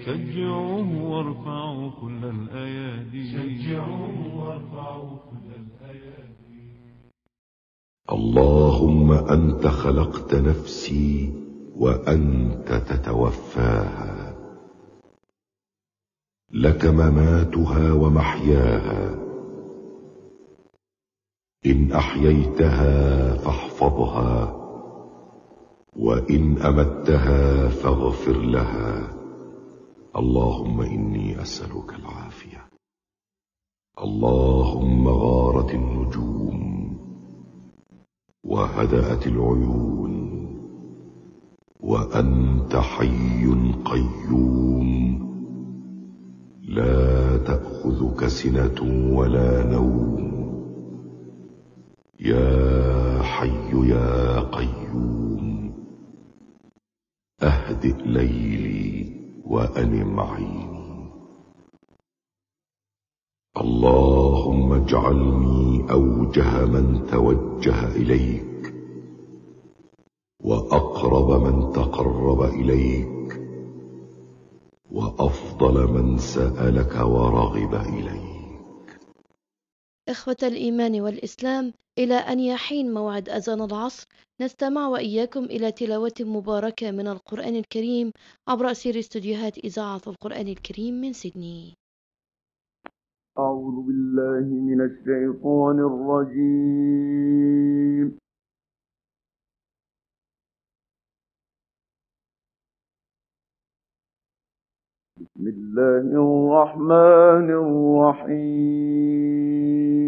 شجعوه وارفعوا كل الأيادي. اللهم أنت خلقت نفسي وأنت تتوفاها، لك مماتها ومحياها، إن أحييتها فاحفظها، وإن أمتها فاغفر لها. اللهم إني أسألك العافية. اللهم غارت النجوم وهدأت العيون، وأنت حي قيوم لا تأخذك سنة ولا نوم. يا حي يا قيوم أهدئ ليلي وأنم عيني. اللهم اجعلني أوجه من توجه إليك، وأقرب من تقرب إليك، وأفضل من سألك ورغب إليك. إخوة الإيمان والإسلام، إلى أن يحين موعد أذان العصر نستمع وإياكم إلى تلاوة مباركة من القرآن الكريم عبر أثير استوديوهات إذاعة القرآن الكريم من سيدني. أعوذ بالله من الشيطان الرجيم. بسم الله الرحمن الرحيم.